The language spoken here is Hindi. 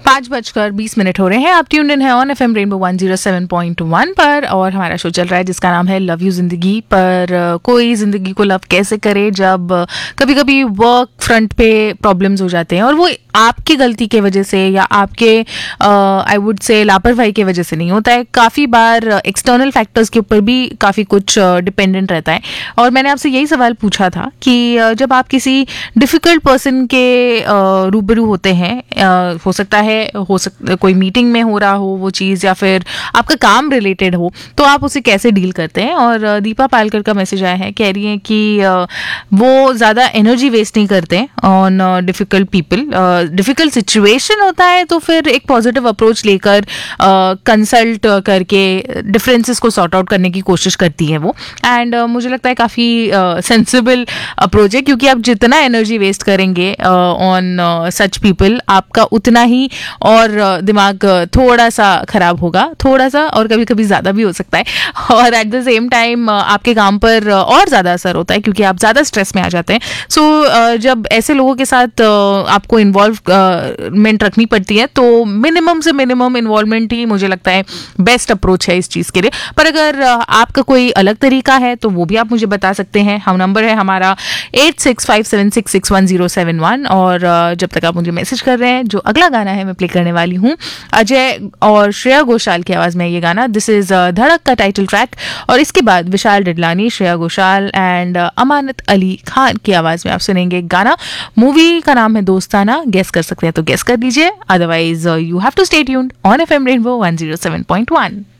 5:20 हो रहे हैं। आप ट्यून्ड इन है ऑन एफएम रेनबो 107.1 पर और हमारा शो चल रहा है जिसका नाम है लव यू जिंदगी। पर कोई जिंदगी को लव कैसे करे जब कभी कभी वर्क फ्रंट पे प्रॉब्लम्स हो जाते हैं और वो आपकी गलती की वजह से या आपके आई वुड से लापरवाही की वजह से नहीं होता है। काफ़ी बार एक्सटर्नल फैक्टर्स के ऊपर भी काफ़ी कुछ डिपेंडेंट रहता है। और मैंने आपसे यही सवाल पूछा था कि जब आप किसी डिफ़िकल्ट पर्सन के रूबरू होते हैं, हो सकता है कोई मीटिंग में हो रहा हो वो चीज़ या फिर आपका काम रिलेटेड हो, तो आप उसे कैसे डील करते हैं। और दीपा पालकर का मैसेज आया है, कह रही हैं कि वो ज़्यादा एनर्जी वेस्ट नहीं करते on difficult people. Difficult situation होता है तो फिर एक पॉजिटिव अप्रोच लेकर कंसल्ट करके डिफरेंसेस को सॉर्ट आउट करने की कोशिश करती है वो। एंड मुझे लगता है काफ़ी सेंसिबल अप्रोच है, क्योंकि आप जितना एनर्जी वेस्ट करेंगे ऑन सच पीपल, आपका उतना ही और दिमाग थोड़ा सा खराब होगा, थोड़ा सा, और कभी कभी ज़्यादा भी हो सकता है। और एट द सेम टाइम आपके काम पर और ज़्यादा असर होता है क्योंकि आप ज़्यादा स्ट्रेस में आ जाते हैं। सो जब ऐसे लोगों के साथ आपको इन्वॉल्वमेंट रखनी पड़ती है तो मिनिमम से मिनिमम इन्वॉल्वमेंट ही मुझे लगता है बेस्ट अप्रोच है इस चीज़ के लिए। पर अगर आपका कोई अलग तरीका है तो वो भी आप मुझे बता सकते हैं। हम नंबर है हमारा 8657661071। और जब तक आप मुझे मैसेज कर रहे हैं, जो अगला गाना है मैं प्ले करने वाली हूँ अजय और श्रेया घोषाल की आवाज़ में ये गाना। दिस इज़ धड़क का टाइटल ट्रैक। और इसके बाद विशाल डडलानी, श्रेया घोषाल एंड अमानत अली खान की आवाज़ में आप सुनेंगे गाना। मूवी का नाम है दोस्ताना। गेस कर सकते हैं तो गेस कर दीजिए, otherwise you have to stay tuned on FM rainbow 107.1।